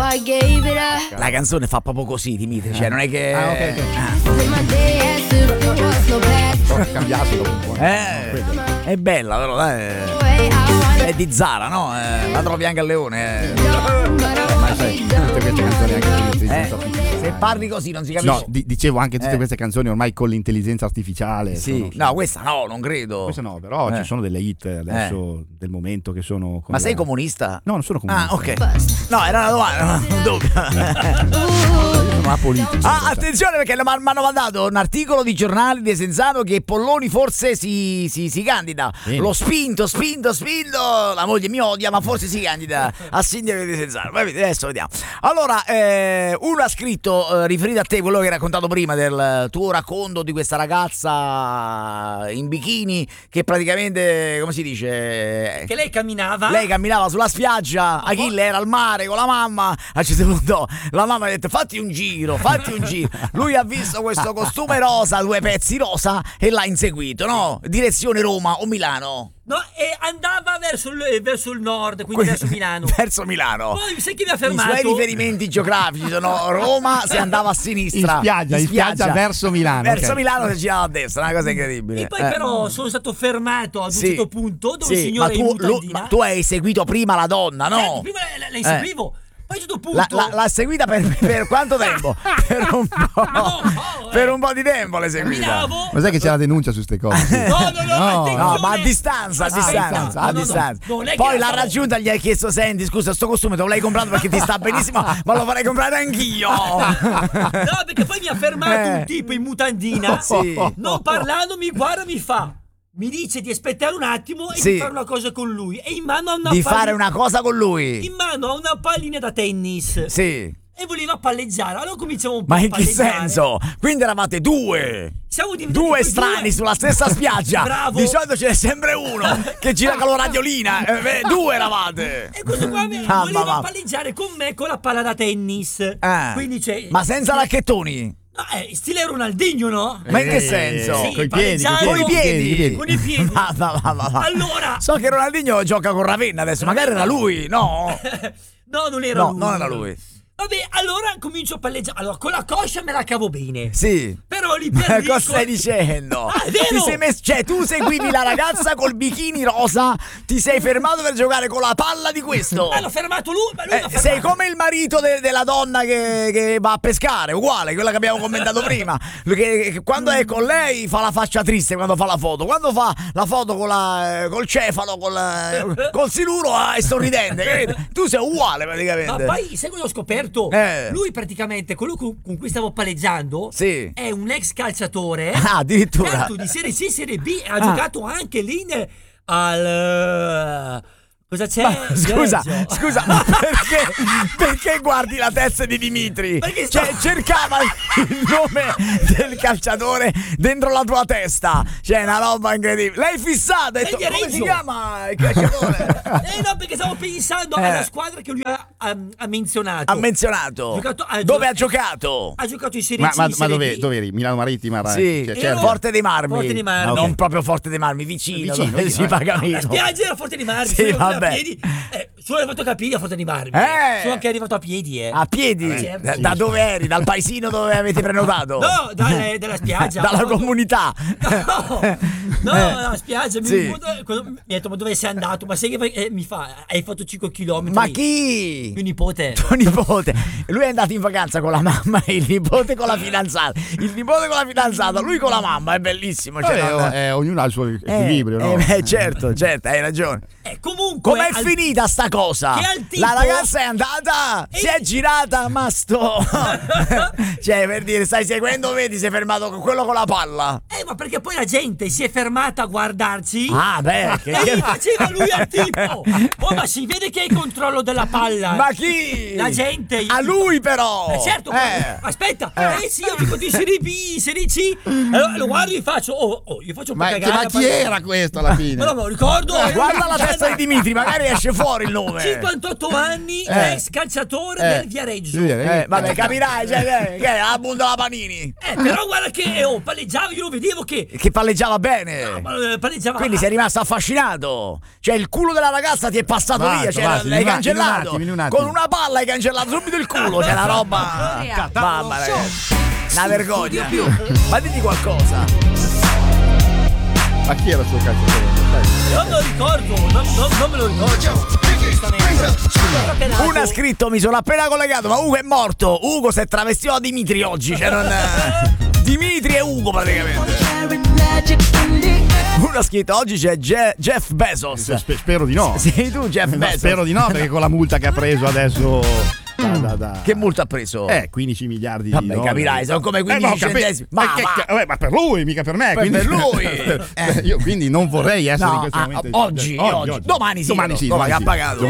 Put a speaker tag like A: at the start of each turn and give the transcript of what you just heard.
A: La canzone fa proprio così, Dimitri, cioè non è che...
B: Cambiato dopo un po'.
A: È bella però, è di Zara, no? La trovi anche al Leone.
B: Ma sai, tutte queste canzoni anche con l'intelligenza artificiale.
A: Se parli così non si capisce.
B: No, dicevo anche tutte queste canzoni ormai con l'intelligenza artificiale.
A: Sì, no, questa no, non credo.
B: Questa no, però ci sono delle hit adesso del momento che sono...
A: Ma sei comunista?
B: No, non sono comunista.
A: Ah, ok. No, era una domanda.
B: Sono apolitico.
A: Attenzione perché mi hanno mandato un articolo di giornale di Senzano che Polloni forse si candida.
B: Bene.
A: L'ho spinto, la moglie mi odia, ma forse si candida a sindaco di Senzano. Adesso vediamo. Allora, uno ha scritto riferito a te quello che hai raccontato prima del tuo racconto di questa ragazza in bikini che praticamente, come si dice?
C: Che lei camminava.
A: Lei camminava sulla spiaggia, Achille era al mare con la mamma, a un certo punto la mamma ha detto fatti un giro. Lui ha visto questo costume rosa, 2 pezzi rosa e l'ha inseguito, no? Direzione Roma o Milano?
C: No, e andava verso il nord, quindi verso Milano.
A: Verso Milano.
C: Poi sai chi mi ha fermato?
A: I suoi riferimenti geografici sono Roma se andava a sinistra.
B: In spiaggia verso Milano.
A: Verso Milano si girava a destra, una cosa incredibile.
C: E poi però sono stato fermato ad un certo punto dove il signore
A: ma tu hai seguito prima la donna, no?
C: Prima la inseguivo. Poi a un certo punto
A: l'ha seguita per quanto tempo? Per un po'. Per un po' di tempo l'hai seguita.
B: Ma sai che c'è la denuncia su ste cose?
A: No, ma a distanza. Poi l'ha raggiunta e gli hai chiesto: senti, scusa, sto costume te lo l'hai comprato perché ti sta benissimo, ma lo farei comprare anch'io.
C: No, perché poi mi ha fermato un tipo in mutandina. Non parlando, mi guarda, mi fa. Mi dice di aspettare un attimo e di fare una cosa con lui. E in mano ha una
A: fare una cosa con lui?
C: In mano ha una pallina da tennis.
A: Sì.
C: E voleva palleggiare. Allora cominciamo un po'
A: a
C: palleggiare.
A: Ma in che senso? Quindi eravate due?
C: Siamo diventati
A: due strani sulla stessa spiaggia.
C: Bravo.
A: Di solito ce n'è sempre uno che gira con la radiolina. Due eravate.
C: E questo qua voleva palleggiare con me con la palla da tennis. Quindi
A: ma senza racchettoni?
C: Stile Ronaldinho, no?
A: Ma in che senso?
C: Sì,
A: con i piedi.
C: Con i piedi. Allora,
A: so che Ronaldinho gioca con Ravenna adesso, magari era lui, no?
C: No, non era lui.
A: Non era lui.
C: Vabbè, allora comincio a palleggiare. Allora, con la coscia me la cavo bene.
A: Sì.
C: Però lì per lì.
A: Cosa stai dicendo?
C: È vero?
A: Ti sei cioè, tu seguivi la ragazza col bikini rosa, ti sei fermato per giocare con la palla di questo.
C: L'ho fermato lui, ma lui l'ha fermato.
A: Sei come il marito della donna che va a pescare, uguale, quella che abbiamo commentato prima. Che quando è con lei fa la faccia triste quando fa la foto. Quando fa la foto col cefalo, col siluro è sorridente. Tu sei uguale praticamente.
C: Ma poi sai cosa ho scoperto? Lui praticamente, quello con cui stavo palleggiando, è un ex calciatore.
A: Addirittura.
C: Di Serie C, Serie B, ha giocato anche lì al... Cosa c'è?
A: Ma, scusa, ma perché guardi la testa di Dimitri? Cioè, cercava il nome del calciatore dentro la tua testa. Cioè, una roba incredibile. L'hai fissato, hai detto, come si chiama il calciatore?
C: No, perché stavo pensando alla squadra che lui ha menzionato.
A: Ha menzionato? Dove ha giocato?
C: Ha giocato in Serie C.
B: Ma dove eri? Milano Marittima?
A: Sì, Forte dei Marmi.
C: Forte dei Marmi.
A: Non proprio Forte dei Marmi, vicino dove si paga meno.
C: La spiaggia era Forte dei Marmi.
A: Sì, vabbè.
C: A piedi. Sono arrivato a piedi a Forte dei Marmi. Sono anche arrivato a piedi.
A: A piedi? Da dove eri? Dal paesino dove avete prenotato?
C: No, dalla spiaggia.
A: Dalla comunità.
C: No, dalla spiaggia. Mi ha detto, ma dove sei andato? Ma sai che mi fa? Hai fatto 5 chilometri.
A: Ma chi?
C: Mio nipote.
A: Tuo nipote. Lui è andato in vacanza con la mamma e il nipote con la fidanzata. Il nipote con la fidanzata, lui con la mamma. È bellissimo.
B: Ognuno ha il suo equilibrio, no?
A: Certo, hai ragione.
C: Comunque,
A: com'è finita sta cosa? La ragazza è andata, si è girata, ma cioè, per dire, stai seguendo, vedi, sei fermato con quello con la palla.
C: Ma perché poi la gente si è fermata a guardarci.
A: E
C: gli faceva lui al tipo. Ma si vede che hai controllo della palla.
A: Ma chi?
C: La gente.
A: A lui però.
C: Certo, aspetta. Sì, io dico di Serie B, Serie C. Allora lo guardo e faccio io faccio un po' cagare.
B: Ma chi era questo alla fine?
C: Ma non me lo ricordo.
A: Guarda la testa di Dimitri, magari esce fuori il nome. nome.
C: 58 anni, ex calciatore del Viareggio.
A: Vabbè, capirai, cioè, che è la bunda la Panini.
C: Però guarda che palleggiava, io lo vedevo che
A: palleggiava bene.
C: Palleggiava.
A: Quindi sei rimasto affascinato. Cioè il culo della ragazza ti è passato via, cioè, l'hai cancellato.
B: In un attimo.
A: Con una palla hai cancellato subito il culo, c'è la roba. Mamma ragazzi. Una vergogna. Ma dimmi qualcosa.
B: Ma chi era sto calciatore?
C: Non me lo ricordo, non me lo ricordo.
A: Uno ha scritto: mi sono appena collegato, ma Ugo è morto. Ugo si è travestito da Dimitri oggi. Cioè non. Dimitri e Ugo praticamente. Uno ha scritto: oggi c'è Jeff Bezos.
B: Spero di no.
A: Sei tu Jeff Bezos?
B: Spero di no, perché con la multa che ha preso adesso.
A: Che multa ha preso?
B: 15 miliardi di
A: Vabbè,
B: dollari.
A: capirai, sono come 15 centesimi. Ma
B: per lui, mica per me.
A: Per lui.
B: Io quindi non vorrei essere in questo momento.
A: Oggi. Domani sì.
B: Domani sì.
A: Che ha pagato.